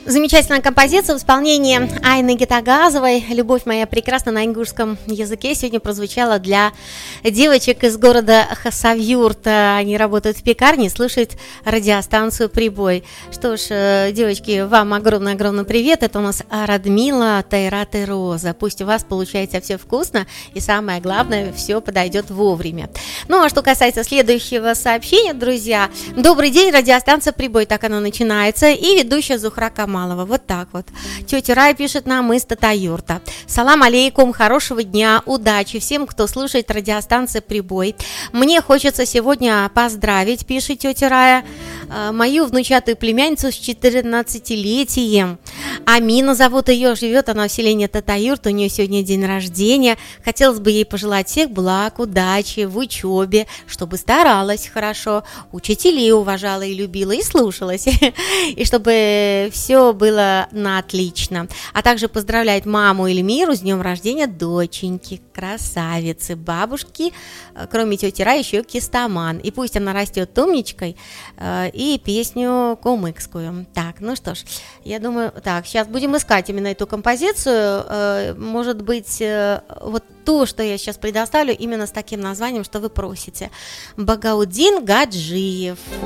Замечательная композиция в исполнении Айны Гетагазовой «Любовь моя прекрасна» на ингушском языке сегодня прозвучала для девочек из города Хасавюрт. Они работают в пекарне, слушают радиостанцию «Прибой». Что ж, девочки, вам огромный-огромный привет. Это у нас Радмила, Тайрат и Роза. Пусть у вас получается все вкусно и, самое главное, все подойдет вовремя. Ну, а что касается следующего сообщения, друзья. Добрый день, радиостанция «Прибой». Так оно начинается. И ведущая Зухра Камалова. Вот так вот. Тетя Рая пишет нам из Татаюрта. Салам алейкум, хорошего дня, удачи всем, кто слушает радиостанции «Прибой». Мне хочется сегодня поздравить, пишет тетя Рая, мою внучатую племянницу с 14-летием. Амина зовут ее, живет она в селении Татаюрт, у нее сегодня день рождения. Хотелось бы ей пожелать всех благ, удачи в учебе, чтобы старалась хорошо, учителей уважала и любила, и слушалась, и чтобы все было на отлично. А также поздравляет маму Эльмиру с днем рождения доченьки, красавицы, бабушки, кроме тети Раи, еще Кистаман. И пусть она растет умничкой, и песню кумыкскую. Так, ну что ж, я думаю, так, сейчас будем искать именно эту композицию. Может быть, вот то, что я сейчас предоставлю, именно с таким названием, что вы просите. Багаудин Гаджиев.